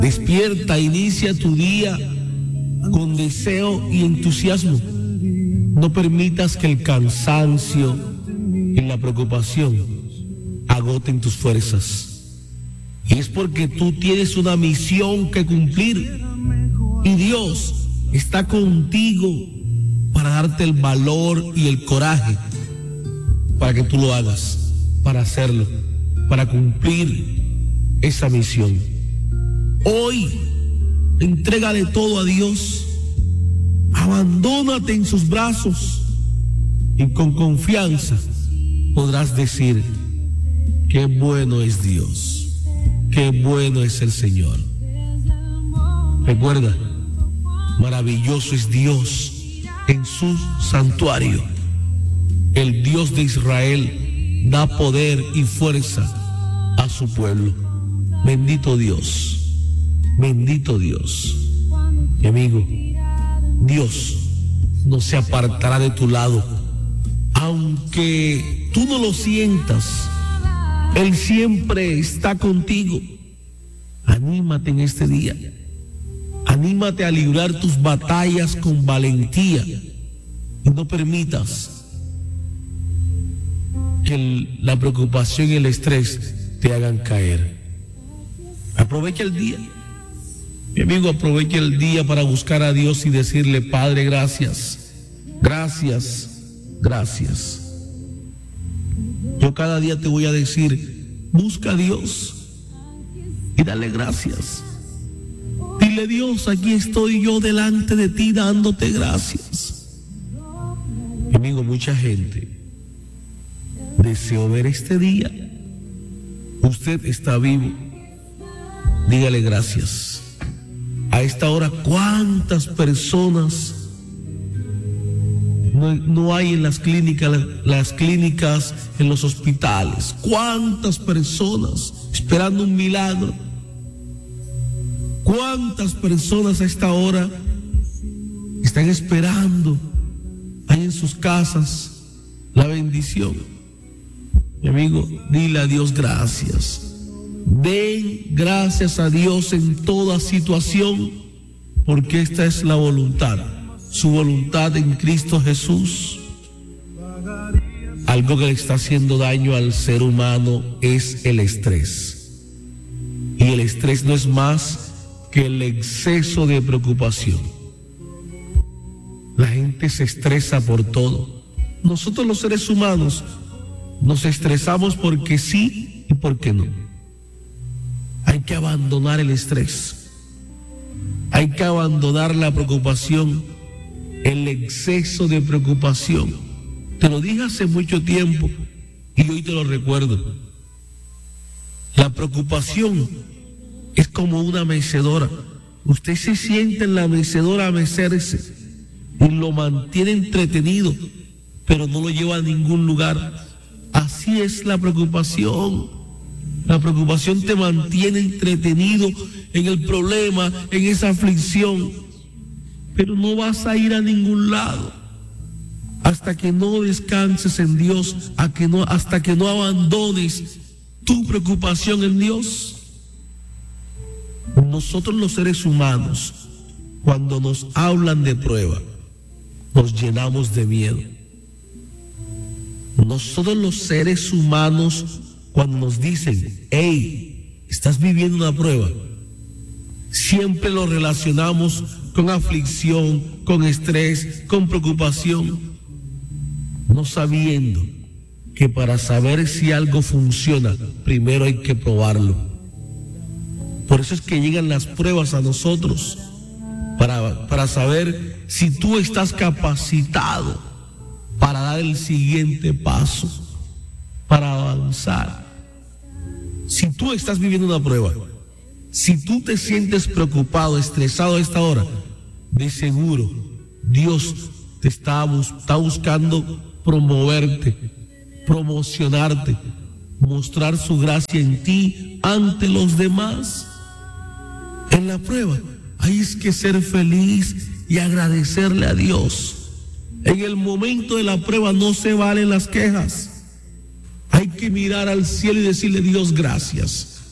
Despierta, inicia tu día con deseo y entusiasmo. No permitas que el cansancio y la preocupación agoten tus fuerzas. Y es porque tú tienes una misión que cumplir. Y Dios está contigo para darte el valor y el coraje para que tú lo hagas, para hacerlo, para cumplir esa misión. Hoy, entrégale todo a Dios, abandónate en sus brazos y con confianza podrás decir: qué bueno es Dios, qué bueno es el Señor. Recuerda, maravilloso es Dios en su santuario. El Dios de Israel da poder y fuerza a su pueblo. Bendito Dios, bendito Dios. Mi amigo, Dios no se apartará de tu lado, aunque tú no lo sientas. Él siempre está contigo. Anímate en este día. Anímate a librar tus batallas con valentía y no permitas que la preocupación y el estrés te hagan caer. Aprovecha el día. Mi amigo, aprovecha el día para buscar a Dios y decirle: Padre, gracias, gracias, gracias. Yo cada día te voy a decir: busca a Dios y dale gracias. Dile: Dios, aquí estoy yo delante de ti dándote gracias. Mi amigo, mucha gente deseó ver este día. Usted está vivo. Dígale gracias. A esta hora, ¿cuántas personas no hay en las clínicas, en los hospitales? ¿Cuántas personas esperando un milagro? ¿Cuántas personas a esta hora están esperando ahí en sus casas la bendición? Mi amigo, dile a Dios gracias. Den gracias a Dios en toda situación, porque esta es la voluntad, su voluntad en Cristo Jesús. Algo que le está haciendo daño al ser humano es el estrés. Y el estrés no es más que el exceso de preocupación. La gente se estresa por todo. Nosotros los seres humanos nos estresamos porque sí y porque no. Hay que abandonar el estrés. Hay que abandonar la preocupación, el exceso de preocupación. Te lo dije hace mucho tiempo y hoy te lo recuerdo. La preocupación es como una mecedora. Usted se sienta en la mecedora a mecerse y lo mantiene entretenido, pero no lo lleva a ningún lugar. Así es la preocupación. La preocupación te mantiene entretenido en el problema, en esa aflicción, pero no vas a ir a ningún lado hasta que no descanses en Dios, hasta que no abandones tu preocupación en Dios. Nosotros los seres humanos, cuando nos hablan de prueba, nos llenamos de miedo. Nosotros los seres humanos, cuando nos dicen: hey, estás viviendo una prueba, siempre lo relacionamos con aflicción, con estrés, con preocupación, no sabiendo que para saber si algo funciona, primero hay que probarlo. Por eso es que llegan las pruebas a nosotros, para saber si tú estás capacitado para dar el siguiente paso, para avanzar. Si tú estás viviendo una prueba, si tú te sientes preocupado, estresado a esta hora, de seguro Dios te está buscando promoverte, promocionarte, mostrar su gracia en ti ante los demás. En la prueba hay que ser feliz y agradecerle a Dios. En el momento de la prueba no se valen las quejas. Hay que mirar al cielo y decirle: Dios, gracias.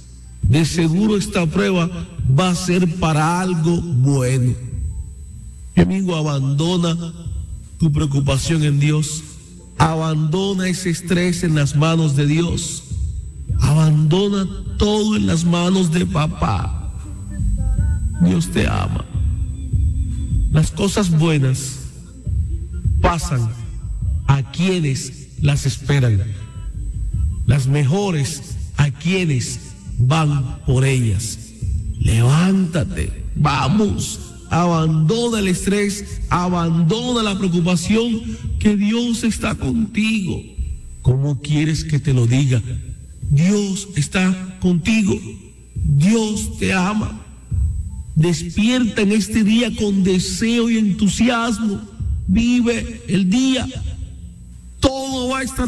De seguro esta prueba va a ser para algo bueno. Mi amigo, abandona tu preocupación en Dios. Abandona ese estrés en las manos de Dios. Abandona todo en las manos de papá. Dios te ama. Las cosas buenas pasan a quienes las esperan. Las mejores a quienes van por ellas. Levántate, vamos, abandona el estrés, abandona la preocupación, que Dios está contigo. ¿Cómo quieres que te lo diga? Dios está contigo, Dios te ama. Despierta en este día con deseo y entusiasmo, vive el día, todo va a estar